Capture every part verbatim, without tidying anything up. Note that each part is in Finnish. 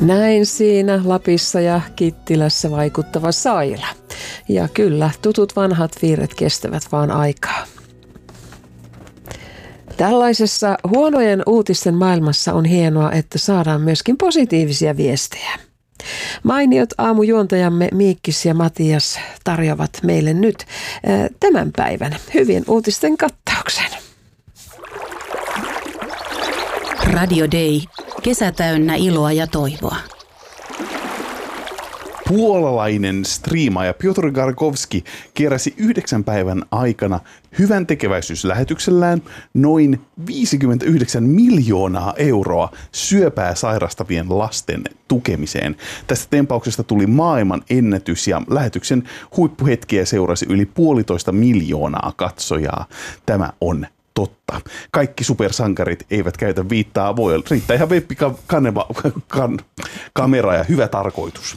Näin siinä Lapissa ja Kittilässä vaikuttava Saila. Ja kyllä, tutut vanhat virret kestävät vaan aikaa. Tällaisessa huonojen uutisten maailmassa on hienoa, että saadaan myöskin positiivisia viestejä. Mainiot aamujuontajamme Miikkis ja Matias tarjoavat meille nyt äh, tämän päivän hyvien uutisten kattauksen. Radio Day. Kesä täynnä iloa ja toivoa. Puolalainen striimaaja Piotr Garkowski keräsi yhdeksän päivän aikana hyvän tekeväisyyslähetyksellään noin viisikymmentäyhdeksän miljoonaa euroa syöpää sairastavien lasten tukemiseen. Tästä tempauksesta tuli maailman ennätys ja lähetyksen huippuhetkiä seurasi yli puolitoista miljoonaa katsojaa. Tämä on totta. Kaikki supersankarit eivät käytä viittaa, voi riittää ihan webbikamera ja hyvä tarkoitus.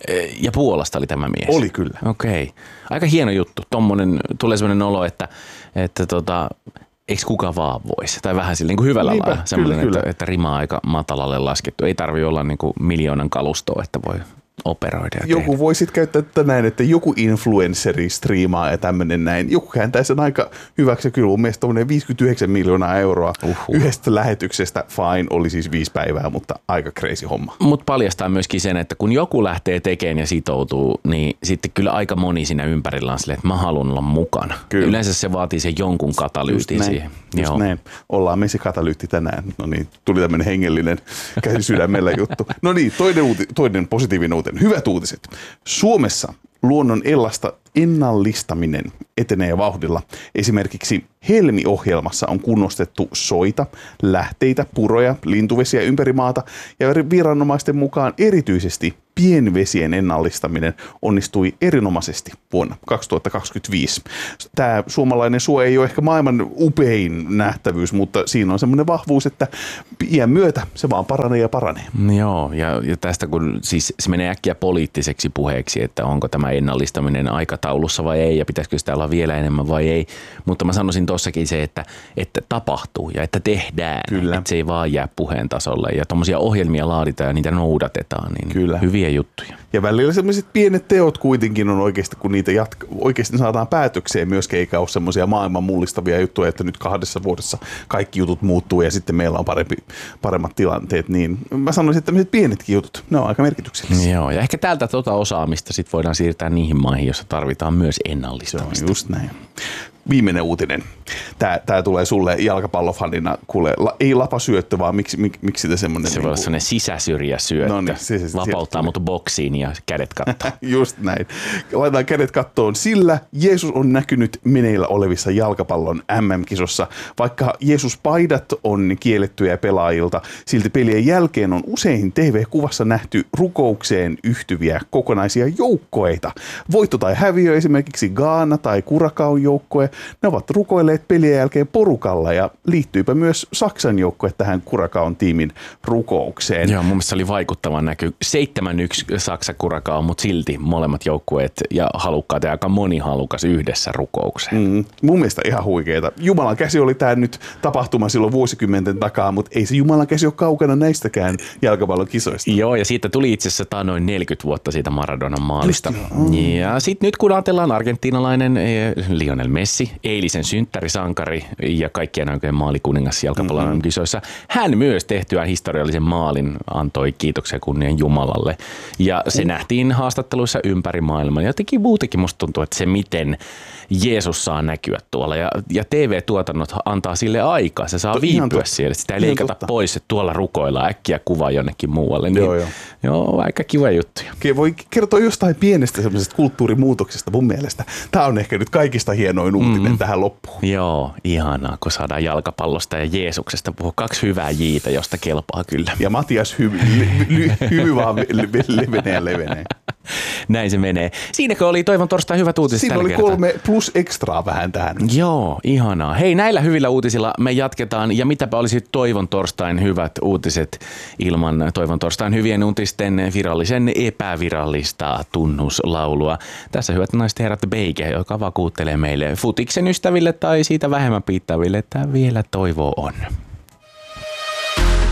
Ja Puolasta oli tämä mies? Oli kyllä. Okei. Okay. Aika hieno juttu. Tommonen, tulee sellainen olo, että, että tota, eikö kuka vaan voisi? Tai vähän sillä niin kuin hyvällä Niinpä, lailla. Sellainen, kyllä, että, kyllä. että rima aika matalalle laskettu. Ei tarvitse olla niin kuin miljoonan kalustoa, että voi operoida ja joku tehdä. voi sitten käyttää tätä näin, että joku influensseri striimaa ja tämmöinen näin. Joku kääntää sen aika hyväksi. Kyllä mun mielestä viisikymmentäyhdeksän miljoonaa euroa Uhuh. yhdestä lähetyksestä. Fine, oli siis viisi päivää, mutta aika crazy homma. Mutta paljastaa myöskin sen, että kun joku lähtee tekemään ja sitoutuu, niin sitten kyllä aika moni siinä ympärillä on silleen, että mä haluan olla mukana. Kyllä. Yleensä se vaatii sen jonkun katalyytin siihen. Just Joo. näin. Ollaan me se katalyytti tänään. No niin, tuli tämmöinen hengellinen käsi sydämellä juttu. No niin, toinen, uuti, toinen positiivinen uutinen. Hyvät uutiset. Suomessa luonnon ellasta ennallistaminen etenee vauhdilla. Esimerkiksi Helmi-ohjelmassa on kunnostettu soita, lähteitä, puroja, lintuvesiä ympäri maata ja viranomaisten mukaan erityisesti pienvesien ennallistaminen onnistui erinomaisesti vuonna kaksituhattakaksikymmentäviisi. Tämä suomalainen suo ei ole ehkä maailman upein nähtävyys, mutta siinä on semmoinen vahvuus, että iän myötä se vaan paranee ja paranee. Joo, ja, ja tästä kun siis se menee äkkiä poliittiseksi puheeksi, että onko tämä ennallistaminen aikataulussa vai ei, ja pitäisikö sitä olla vielä enemmän vai ei. Mutta mä sanoisin tossakin se, että, että tapahtuu ja että tehdään, Kyllä. että se ei vaan jää puheen tasolle. Ja tommosia ohjelmia laaditaan ja niitä noudatetaan, niin Kyllä. hyviä juttuja. Ja välillä sellaiset pienet teot kuitenkin on oikeasti, kun niitä jatka, oikeasti saadaan päätökseen myöskin, eikä ole semmoisia maailman mullistavia juttuja, että nyt kahdessa vuodessa kaikki jutut muuttuu ja sitten meillä on parempi, paremmat tilanteet. Niin mä sanoisin, että tämmöiset pienetkin jutut, ne on aika merkityksellisiä. Joo, ja ehkä täältä tuota osaamista sit voidaan siirtää niihin maihin, joissa tarvitaan myös ennallistamista. Se on just näin. Viimeinen uutinen. Tää, tää tulee sulle jalkapallofanina, kuule, la, ei lapasyöttö, vaan miksi, mik, miksi sitä semmoinen... Se voi olla semmoinen sisäsyrjäsyöttö. No niin, se, se, Vapauttaa se, mut boksiin ja kädet kattoon. Just näin. Laitetaan kädet kattoon, sillä Jeesus on näkynyt meneillä olevissa jalkapallon äm äm-kisossa. Vaikka Jeesus-paidat on kiellettyjä pelaajilta, silti pelien jälkeen on usein T V-kuvassa nähty rukoukseen yhtyviä kokonaisia joukkoeita. Voitto tai häviö, esimerkiksi Ghana tai Curaçaon joukkue, ne ovat rukoilleet pelien jälkeen porukalla ja liittyypä myös Saksan joukkue tähän Curaçaon tiimin rukoukseen. Joo, mun mielestä se oli vaikuttava näky. seitsemän yksi Saksa Curaçao, mutta silti molemmat joukkueet ja halukkaat ja aika moni halukas yhdessä rukoukseen. Mm, mun mielestä ihan huikeeta. Jumalan käsi oli tämä nyt tapahtuma silloin vuosikymmenten takaa, mutta ei se Jumalan käsi ole kaukana näistäkään jalkapallon kisoista. Joo, ja siitä tuli itse asiassa noin neljäkymmentä vuotta siitä Maradonan maalista. Ja sitten nyt kun ajatellaan argentiinalainen eh, Lionel Messi, eilisen synttärisankari ja kaikkien aikojen maalikuningas jalkapallon mm-hmm. kisoissa, hän myös tehtyään historiallisen maalin antoi kiitoksia kunnian Jumalalle. Ja se uh. nähtiin haastatteluissa ympäri maailman. Ja jotenkin muutenkin musta tuntuu, että se miten Jeesus saa näkyä tuolla. Ja, ja T V-tuotannot antaa sille aikaa. Se saa to, viipyä siellä. Sitä ei leikata totta. Pois, että tuolla rukoillaan äkkiä kuva jonnekin muualle. Niin, joo, joo. Joo, aika kiva juttuja. Voi kertoa jostain pienestä semmoisesta kulttuurimuutoksesta mun mielestä. Tämä on ehkä nyt kaikista hienoin uutinen mm. tähän loppuun. Joo, ihanaa, kun saadaan jalkapallosta ja Jeesuksesta puhua. Kaksi hyvää jiitä, josta kelpaa kyllä. Ja Matias hymy, hy, hymy vaan levenee ja levenee. Näin se menee. Siinäkö oli Toivon torstain hyvät uutiset Siinä tällä oli kertaa? kolme plus ekstraa vähän tähän. Joo, ihanaa. Hei, näillä hyvillä uutisilla me jatketaan. Ja mitäpä olisi Toivon torstain hyvät uutiset ilman Toivon torstain hyvien uutisten virallisen epävirallista tunnuslaulua. Tässä hyvät naiset herrat Beike, joka vakuuttelee meille futiksen ystäville tai siitä vähemmän piittäville, että vielä toivoa on.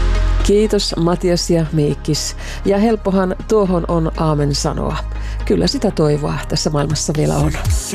Kiitos Matias ja Miikkis. Ja helppohan tuohon on aamen sanoa. Kyllä sitä toivoa tässä maailmassa vielä on.